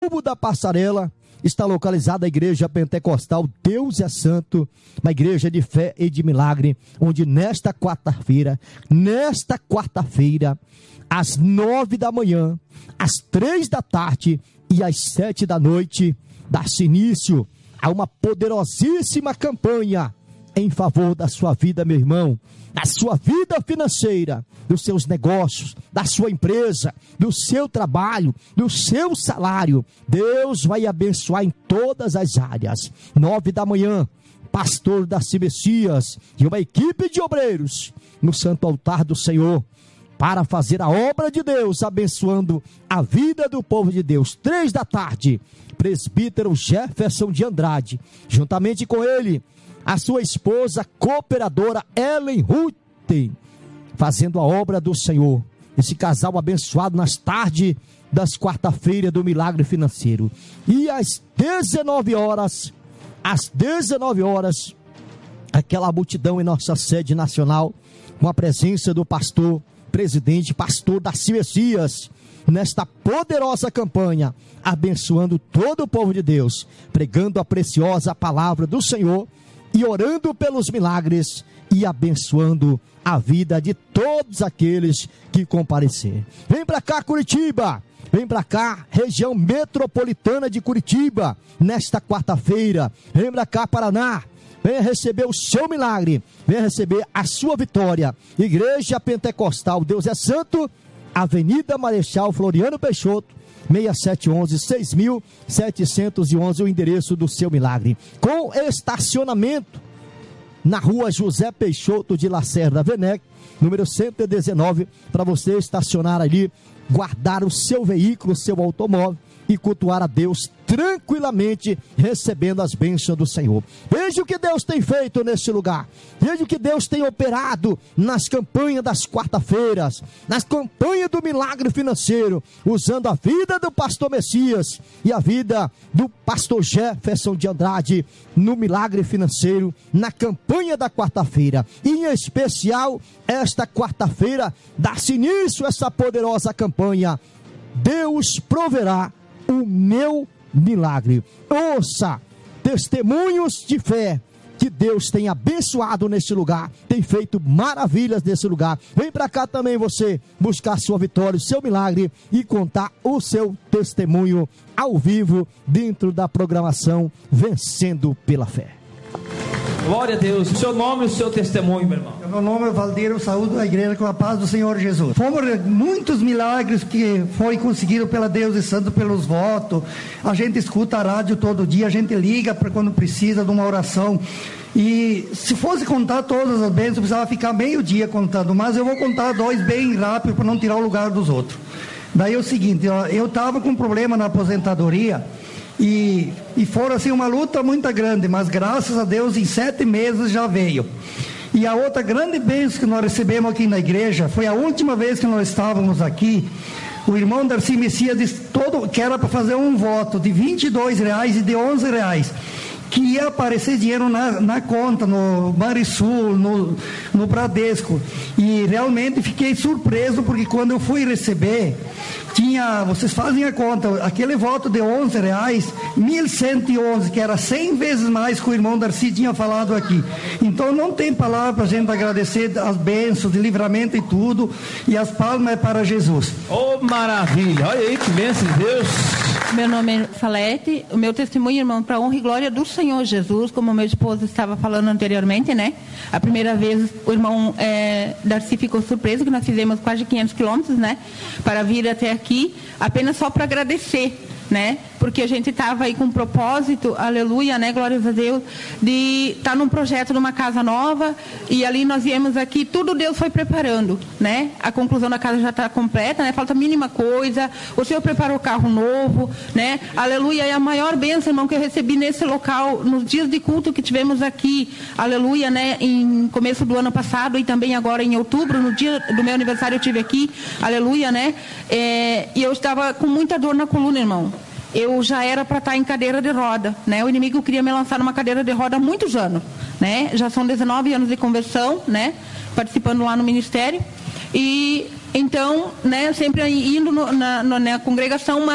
da Passarela está localizada a Igreja Pentecostal Deus é Santo, uma igreja de fé e de milagre, onde nesta quarta-feira, às 9 da manhã, às 3 da tarde e às 7 da noite, dá-se início a uma poderosíssima campanha em favor da sua vida, meu irmão, da sua vida financeira, dos seus negócios, da sua empresa, do seu trabalho, do seu salário. Deus vai abençoar em todas as áreas. 9 da manhã, pastor Darcy Messias e uma equipe de obreiros no santo altar do Senhor, para fazer a obra de Deus, abençoando a vida do povo de Deus. 3 da tarde, presbítero Jefferson de Andrade, juntamente com ele, a sua esposa cooperadora Ellen Ruth, fazendo a obra do Senhor. Esse casal abençoado nas tardes das quarta-feiras do milagre financeiro. E às 19 horas, aquela multidão em nossa sede nacional, com a presença do pastor Darcy Messias, nesta poderosa campanha, abençoando todo o povo de Deus, pregando a preciosa palavra do Senhor e orando pelos milagres e abençoando a vida de todos aqueles que comparecer. Vem para cá, Curitiba, vem para cá, região metropolitana de Curitiba, nesta quarta-feira. Vem para cá, Paraná, venha receber o seu milagre, venha receber a sua vitória. Igreja Pentecostal Deus é Santo, Avenida Marechal Floriano Peixoto, 6711 o endereço do seu milagre, com estacionamento na rua José Peixoto de Lacerda Venec, número 119, para você estacionar ali, guardar o seu veículo, o seu automóvel e cultuar a Deus tranquilamente, recebendo as bênçãos do Senhor. Veja o que Deus tem feito nesse lugar, veja o que Deus tem operado nas campanhas das quarta-feiras, nas campanhas do milagre financeiro, usando a vida do pastor Messias e a vida do pastor Jefferson de Andrade no milagre financeiro, na campanha da quarta-feira. E em especial, esta quarta-feira, dá-se início a essa poderosa campanha. Deus proverá o meu milagre. Ouça testemunhos de fé que Deus tem abençoado nesse lugar, tem feito maravilhas nesse lugar. Vem para cá também você buscar a sua vitória, o seu milagre e contar o seu testemunho ao vivo dentro da programação Vencendo pela Fé. Glória a Deus. O seu nome e o seu testemunho, meu irmão. Meu nome é Valdeiro, saúdo a igreja com a paz do Senhor Jesus. Fomos muitos milagres que foi conseguido pela Deus e Santo pelos votos. A gente escuta a rádio todo dia, a gente liga para quando precisa de uma oração. E se fosse contar todas as bênçãos, precisava ficar meio dia contando, mas eu vou contar 2 bem rápido para não tirar o lugar dos outros. Daí é o seguinte, eu estava com um problema na aposentadoria. E foram assim uma luta muito grande, mas graças a Deus em 7 meses já veio. E a outra grande bênção que nós recebemos aqui na igreja, foi a última vez que nós estávamos aqui, o irmão Darcy Messias disse que era para fazer um voto de R$22 e de R$11, que ia aparecer dinheiro na conta, no Banrisul, no Bradesco. E realmente fiquei surpreso, porque quando eu fui receber, vocês fazem a conta, aquele voto de R$11, 1.111, que era 100 vezes mais que o irmão Darcy tinha falado aqui. Então não tem palavra para a gente agradecer as bênçãos de livramento e tudo, e as palmas é para Jesus. Oh, maravilha, olha aí que bênção de Deus. Meu nome é Salete, o meu testemunho, irmão, para a honra e glória do Senhor Jesus, como meu esposo estava falando anteriormente, né? A primeira vez o irmão Darcy ficou surpreso que nós fizemos quase 500 quilômetros, né? Para vir até aqui, apenas só para agradecer, né? Porque a gente estava aí com um propósito, aleluia, né? Glórias a Deus, de estar num projeto numa casa nova, e ali nós viemos aqui, tudo Deus foi preparando, né? A conclusão da casa já está completa, né? Falta a mínima coisa, o Senhor preparou carro novo, né? Aleluia, e a maior bênção, irmão, que eu recebi nesse local, nos dias de culto que tivemos aqui, aleluia, né? Em começo do ano passado e também agora em outubro, no dia do meu aniversário eu estive aqui, aleluia, né? E eu estava com muita dor na coluna, irmão. Eu já era para estar em cadeira de roda, né? O inimigo queria me lançar numa cadeira de roda há muitos anos, né? Já são 19 anos de conversão, né? Participando lá no ministério. E então, né? Sempre indo na congregação, mas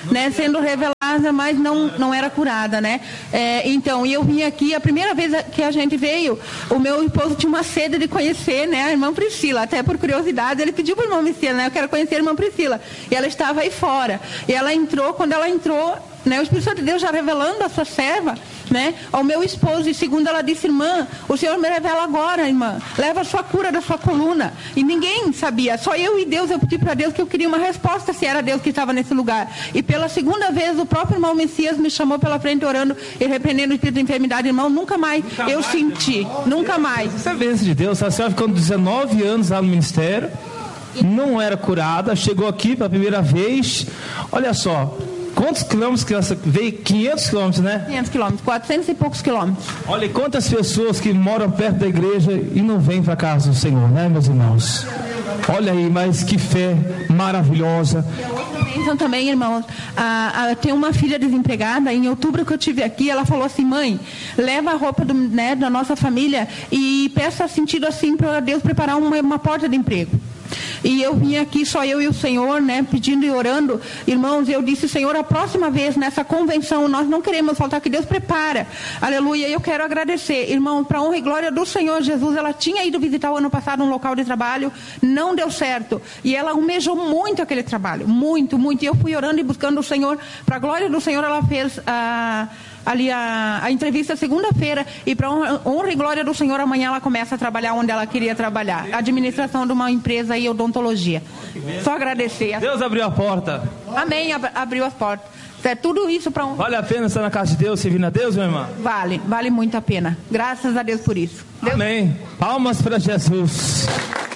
né, sendo revelada, mas não era curada, né? Então, eu vim aqui, a primeira vez que a gente veio, o meu esposo tinha uma sede de conhecer, né, a irmã Priscila, até por curiosidade, ele pediu para a irmã Priscila, né, eu quero conhecer a irmã Priscila, e ela estava aí fora, e ela entrou, quando ela entrou, né, o Espírito Santo de Deus já revelando a sua serva, né, ao meu esposo, e segundo ela disse, irmã, o Senhor me revela agora, irmã, leva a sua cura da sua coluna, e ninguém sabia, só eu e Deus. Eu pedi para Deus que eu queria uma resposta se era Deus que estava nesse lugar, e pela segunda vez o próprio irmão Messias me chamou pela frente orando e repreendendo o espírito de enfermidade. Irmão, nunca mais senti, nunca mais. Isso é bênção de Deus. A senhora ficou 19 anos lá no ministério, não era curada, chegou aqui pela primeira vez, olha só, quantos quilômetros que ela veio? 500 quilômetros, né? 500 quilômetros, 400 e poucos quilômetros. Olha, quantas pessoas que moram perto da igreja e não vêm para a casa do Senhor, né, meus irmãos? Olha aí, mas que fé maravilhosa. Então também, irmãos, tem uma filha desempregada, em outubro que eu tive aqui, ela falou assim, mãe, leva a roupa da nossa família e peça sentido assim para Deus preparar uma porta de emprego. E eu vim aqui, só eu e o Senhor, né, pedindo e orando. Irmãos, eu disse, Senhor, a próxima vez nessa convenção, nós não queremos faltar, que Deus prepara. Aleluia, eu quero agradecer. Irmão, para a honra e glória do Senhor Jesus, ela tinha ido visitar o ano passado um local de trabalho, não deu certo. E ela almejou muito aquele trabalho, muito, muito. E eu fui orando e buscando o Senhor. Para a glória do Senhor, ela fez ali a entrevista segunda-feira, e para honra e glória do Senhor, amanhã ela começa a trabalhar onde ela queria trabalhar, administração de uma empresa e odontologia. Só agradecer. Deus abriu a porta. Amém, abriu as portas. É tudo isso para Vale a pena estar na casa de Deus, servindo a Deus, minha irmã? Vale muito a pena. Graças a Deus por isso. Deus... Amém. Palmas para Jesus.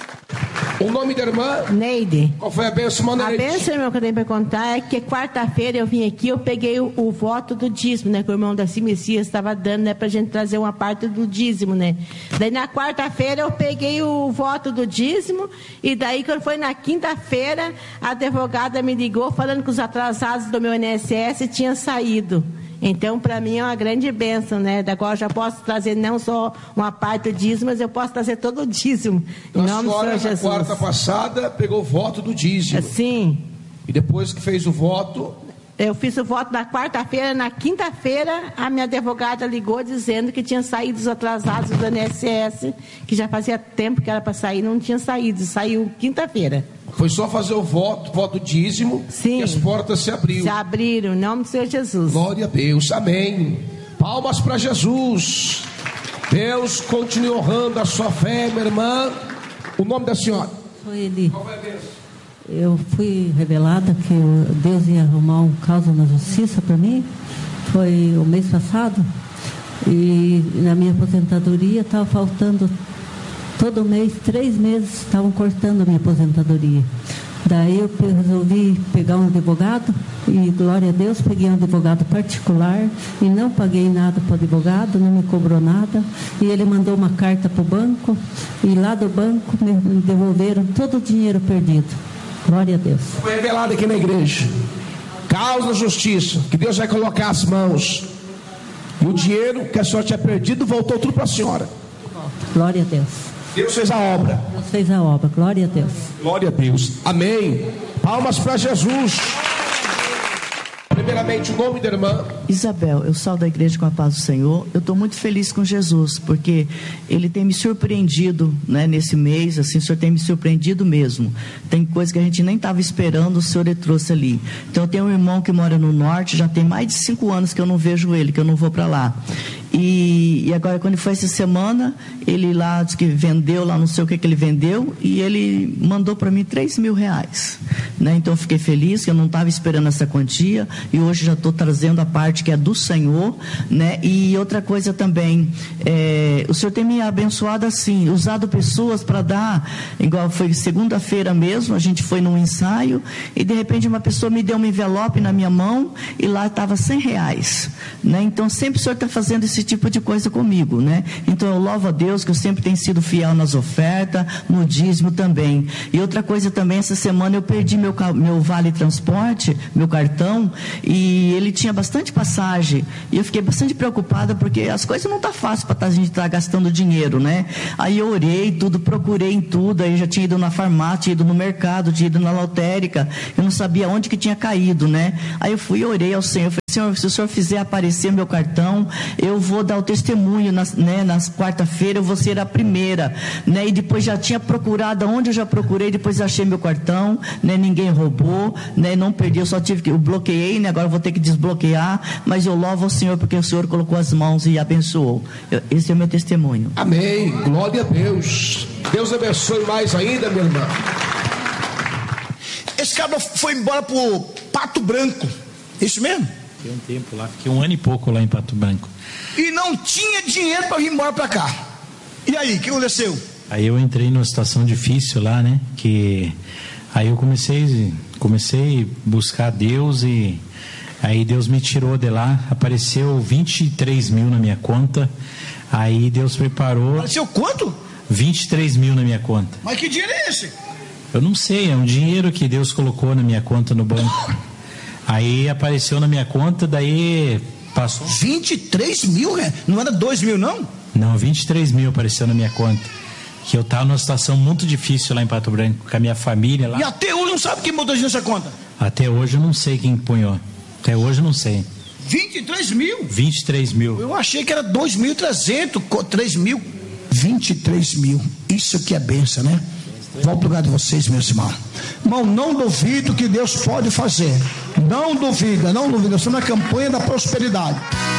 O nome da irmã? Neide. Qual foi a bênção, irmã Neide? A bênção, irmão, que eu tenho para contar é que quarta-feira eu vim aqui, eu peguei o voto do dízimo, né, que o irmão Darcy Messias estava dando, né, para a gente trazer uma parte do dízimo, né. Daí na quarta-feira eu peguei o voto do dízimo, e daí quando foi na quinta-feira, a advogada me ligou falando que os atrasados do meu INSS tinham saído. Então, para mim é uma grande bênção, né? Agora eu já posso trazer não só uma parte do dízimo, mas eu posso trazer todo o dízimo. Em nome do Senhor Jesus. Na quarta passada pegou o voto do dízimo. Sim. E depois que fez o voto... Eu fiz o voto na quarta-feira, na quinta-feira a minha advogada ligou dizendo que tinha saído os atrasados do INSS, que já fazia tempo que era para sair, não tinha saído, saiu quinta-feira. Foi só fazer o voto dízimo. Sim. E as portas se abriram. Se abriram, em nome do Senhor Jesus. Glória a Deus, amém. Palmas para Jesus. Deus continue honrando a sua fé, minha irmã. O nome da senhora? Foi ele. Eu fui revelada que Deus ia arrumar um caso na justiça para mim. Foi o mês passado. E na minha aposentadoria estava faltando todo mês, 3 meses estavam cortando a minha aposentadoria. Daí eu resolvi pegar um advogado, e glória a Deus, peguei um advogado particular e não paguei nada para o advogado, não me cobrou nada, e ele mandou uma carta para o banco, e lá do banco me devolveram todo o dinheiro perdido. Glória a Deus. Foi revelado aqui na igreja. Causa da justiça, que Deus vai colocar as mãos. E o dinheiro que a senhora tinha perdido voltou tudo para a senhora. Glória a Deus. Deus fez a obra. Deus fez a obra, glória a Deus. Glória a Deus, amém. Palmas para Jesus. Primeiramente, o nome da irmã? Isabel, eu sou da igreja com a paz do Senhor. Eu estou muito feliz com Jesus, porque Ele tem me surpreendido, né, nesse mês, assim, o Senhor tem me surpreendido mesmo. Tem coisa que a gente nem estava esperando, o Senhor trouxe ali. Então eu tenho um irmão que mora no norte, já tem mais de 5 anos que eu não vejo ele, que eu não vou para lá. E agora, quando foi essa semana, ele lá disse que vendeu, lá não sei o que ele vendeu, e ele mandou para mim R$3.000, né? Então eu fiquei feliz, que eu não estava esperando essa quantia, e hoje já estou trazendo a parte que é do Senhor, né? E outra coisa também, o Senhor tem me abençoado assim, usado pessoas para dar, igual foi segunda-feira mesmo, a gente foi num ensaio, e de repente uma pessoa me deu um envelope na minha mão, e lá estava R$100, né? Então sempre o Senhor está fazendo esse esse tipo de coisa comigo, né? Então eu louvo a Deus que eu sempre tenho sido fiel nas ofertas, no dízimo também. E outra coisa também, essa semana eu perdi meu vale transporte, meu cartão, e ele tinha bastante passagem, e eu fiquei bastante preocupada, porque as coisas não tá fácil para a gente estar gastando dinheiro, né? Aí eu orei tudo, procurei em tudo, aí já tinha ido na farmácia, tinha ido no mercado, tinha ido na lotérica, eu não sabia onde que tinha caído, né? Aí eu fui e orei ao Senhor, falei, Senhor, se o Senhor fizer aparecer meu cartão, eu vou dar o testemunho, nas quarta-feira eu vou ser a primeira, né? E depois já tinha procurado, onde eu já procurei, depois achei meu cartão, né? Ninguém roubou, né? Não perdi, eu só tive que, eu bloqueei, né? Agora eu vou ter que desbloquear, mas eu louvo ao Senhor, porque o Senhor colocou as mãos e abençoou. Esse é o meu testemunho. Amém, glória a Deus. Deus abençoe mais ainda, minha irmã. Esse cara foi embora pro Pato Branco, isso mesmo? Fiquei um tempo lá, fiquei 1 ano e pouco lá em Pato Branco. E não tinha dinheiro para vir embora para cá. E aí, o que aconteceu? Aí eu entrei numa situação difícil lá, né? Que aí eu comecei a buscar Deus, e aí Deus me tirou de lá. Apareceu 23 mil na minha conta. Aí Deus preparou. Apareceu quanto? 23 mil na minha conta. Mas que dinheiro é esse? Eu não sei, é um dinheiro que Deus colocou na minha conta no banco. Aí apareceu na minha conta, daí passou. 23 mil, né? Não era 2 mil, não? Não, 23 mil apareceu na minha conta. Que eu estava numa situação muito difícil lá em Pato Branco, com a minha família lá. E até hoje não sabe quem botou nessa conta? Até hoje eu não sei quem punhou. Até hoje eu não sei. 23 mil? 23 mil. Eu achei que era 2.300, 3 mil. 23 mil. Isso que é benção, né? Volto para o lugar de vocês, meus irmãos. Irmão, não duvido que Deus pode fazer. Não duvida, não duvida. Nós estamos na campanha da prosperidade.